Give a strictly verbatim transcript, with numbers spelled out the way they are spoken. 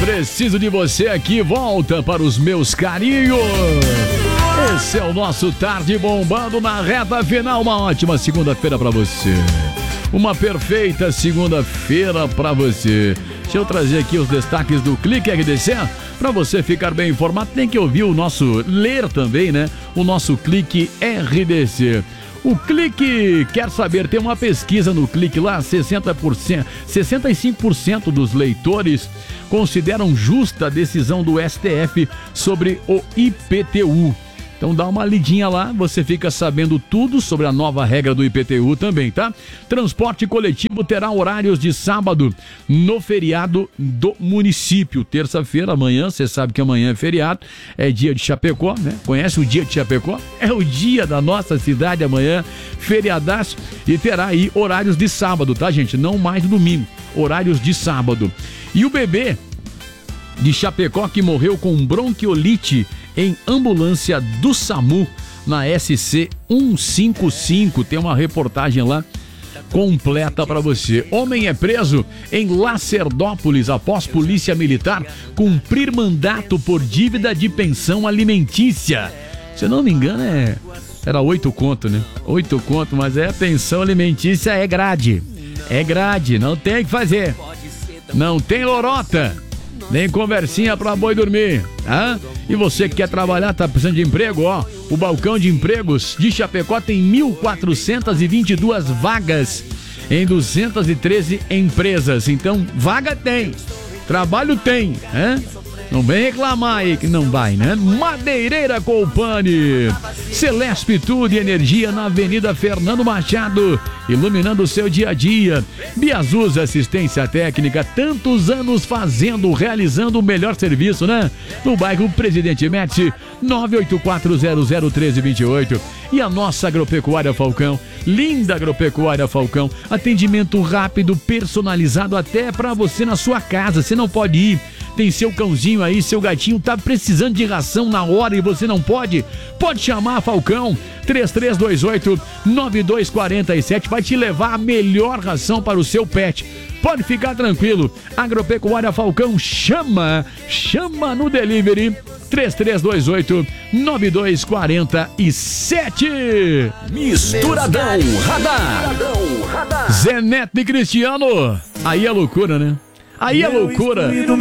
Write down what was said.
Preciso de você aqui, volta para os meus carinhos. Esse é o nosso Tarde Bombando na reta final. Uma ótima segunda-feira para você. Uma perfeita segunda-feira para você. Deixa eu trazer aqui os destaques do Clique R D C. Para você ficar bem informado, tem que ouvir o nosso, ler também, né? O nosso Clique R D C. O Clique quer saber, tem uma pesquisa no Clique lá, sessenta por cento, sessenta e cinco por cento dos leitores consideram justa a decisão do S T F sobre o I P T U. Então dá uma lidinha lá, você fica sabendo tudo sobre a nova regra do I P T U também, tá? Transporte coletivo terá horários de sábado no feriado do município. Terça-feira, amanhã, você sabe que amanhã é feriado, é dia de Chapecó, né? Conhece o dia de Chapecó? É o dia da nossa cidade amanhã, feriadaço, e terá aí horários de sábado, tá, gente? Não mais do domingo, horários de sábado. E o bebê de Chapecó que morreu com bronquiolite em ambulância do SAMU na S C cento e cinquenta e cinco. Tem uma reportagem lá completa para você. Homem é preso em Lacerdópolis após polícia militar cumprir mandato por dívida de pensão alimentícia. Se eu não me engano, é... era oito conto, né? Oito conto, mas é pensão alimentícia, é grade. É grade, não tem o que fazer. Não tem lorota. Nem conversinha pra boi dormir, tá? E você que quer trabalhar, tá precisando de emprego, ó. O balcão de empregos de Chapecó tem mil quatrocentas e vinte e duas vagas em duzentas e treze empresas. Então, vaga tem, trabalho tem, né? Não vem reclamar aí que não vai, né? Madeireira Colpane, Celesp Tudo e Energia na Avenida Fernando Machado, iluminando o seu dia a dia. Biazuz Assistência Técnica, tantos anos fazendo, realizando o melhor serviço, né? No bairro Presidente Médici, nove oito quatro zero zero um três dois oito. E a nossa Agropecuária Falcão, linda Agropecuária Falcão, atendimento rápido, personalizado até pra você na sua casa. Você não pode ir, tem seu cãozinho aí, seu gatinho tá precisando de ração na hora e você não pode? Pode chamar a Falcão, três três dois oito nove dois quatro sete, vai te levar a melhor ração para o seu pet. Pode ficar tranquilo, Agropecuária Falcão chama, chama no delivery, três três dois oito nove dois quatro sete. Misturadão Radar. Zé Neto e Cristiano, aí é loucura, né? Aí é loucura.